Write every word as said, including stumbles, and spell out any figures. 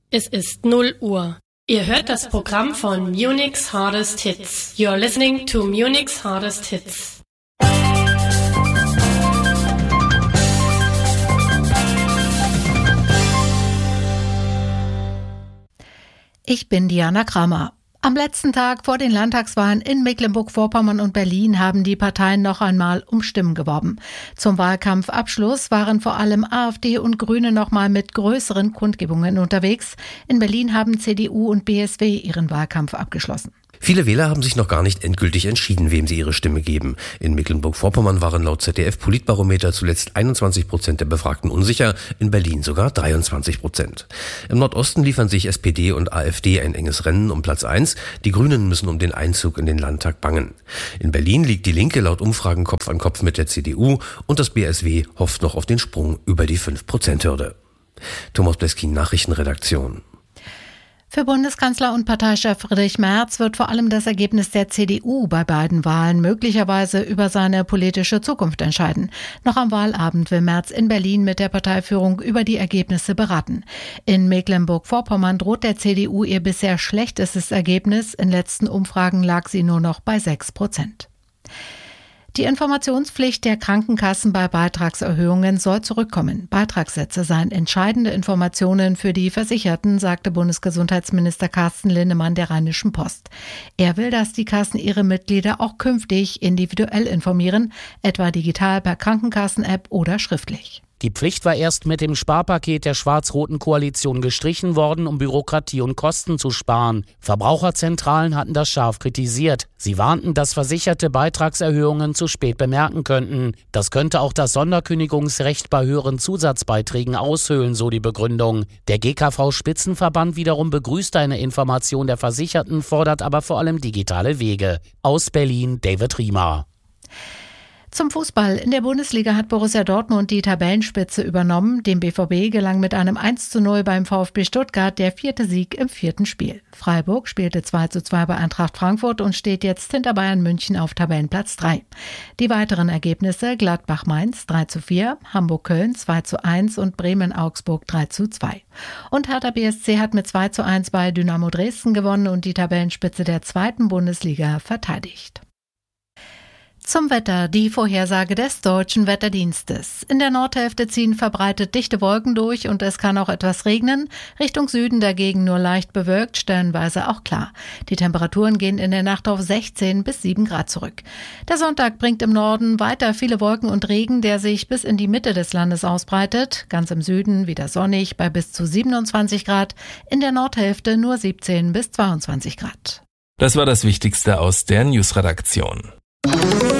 Es ist null Uhr. Ihr hört das Programm von Munich's Hardest Hits. You're listening to Munich's Hardest Hits. Ich bin Diana Kramer. Am letzten Tag vor den Landtagswahlen in Mecklenburg-Vorpommern und Berlin haben die Parteien noch einmal um Stimmen geworben. Zum Wahlkampfabschluss waren vor allem AfD und Grüne noch mal mit größeren Kundgebungen unterwegs. In Berlin haben C D U und B S W ihren Wahlkampf abgeschlossen. Viele Wähler haben sich noch gar nicht endgültig entschieden, wem sie ihre Stimme geben. In Mecklenburg-Vorpommern waren laut Z D F-Politbarometer zuletzt einundzwanzig Prozent der Befragten unsicher, in Berlin sogar dreiundzwanzig Prozent. Im Nordosten liefern sich S P D und AfD ein enges Rennen um Platz eins. Die Grünen müssen um den Einzug in den Landtag bangen. In Berlin liegt die Linke laut Umfragen Kopf an Kopf mit der C D U und das B S W hofft noch auf den Sprung über die fünf Prozent Hürde. Thomas Bleskin, Nachrichtenredaktion. Für Bundeskanzler und Parteichef Friedrich Merz wird vor allem das Ergebnis der C D U bei beiden Wahlen möglicherweise über seine politische Zukunft entscheiden. Noch am Wahlabend will Merz in Berlin mit der Parteiführung über die Ergebnisse beraten. In Mecklenburg-Vorpommern droht der C D U ihr bisher schlechtestes Ergebnis. In letzten Umfragen lag sie nur noch bei sechs Prozent. Die Informationspflicht der Krankenkassen bei Beitragserhöhungen soll zurückkommen. Beitragssätze seien entscheidende Informationen für die Versicherten, sagte Bundesgesundheitsminister Carsten Linnemann der Rheinischen Post. Er will, dass die Kassen ihre Mitglieder auch künftig individuell informieren, etwa digital per Krankenkassen-App oder schriftlich. Die Pflicht war erst mit dem Sparpaket der schwarz-roten Koalition gestrichen worden, um Bürokratie und Kosten zu sparen. Verbraucherzentralen hatten das scharf kritisiert. Sie warnten, dass Versicherte Beitragserhöhungen zu spät bemerken könnten. Das könnte auch das Sonderkündigungsrecht bei höheren Zusatzbeiträgen aushöhlen, so die Begründung. Der G K V-Spitzenverband wiederum begrüßt eine Information der Versicherten, fordert aber vor allem digitale Wege. Aus Berlin, David Riemer. Zum Fußball. In der Bundesliga hat Borussia Dortmund die Tabellenspitze übernommen. Dem B V B gelang mit einem eins zu null beim VfB Stuttgart der vierte Sieg im vierten Spiel. Freiburg spielte zwei zu zwei bei Eintracht Frankfurt und steht jetzt hinter Bayern München auf Tabellenplatz drei. Die weiteren Ergebnisse: Gladbach-Mainz drei zu vier, Hamburg-Köln zwei zu eins und Bremen-Augsburg drei zu zwei. Und Hertha B S C hat mit zwei zu eins bei Dynamo Dresden gewonnen und die Tabellenspitze der zweiten Bundesliga verteidigt. Zum Wetter, die Vorhersage des Deutschen Wetterdienstes. In der Nordhälfte ziehen verbreitet dichte Wolken durch und es kann auch etwas regnen. Richtung Süden dagegen nur leicht bewölkt, stellenweise auch klar. Die Temperaturen gehen in der Nacht auf sechzehn bis sieben Grad zurück. Der Sonntag bringt im Norden weiter viele Wolken und Regen, der sich bis in die Mitte des Landes ausbreitet. Ganz im Süden wieder sonnig bei bis zu siebenundzwanzig Grad. In der Nordhälfte nur siebzehn bis zweiundzwanzig Grad. Das war das Wichtigste aus der Newsredaktion.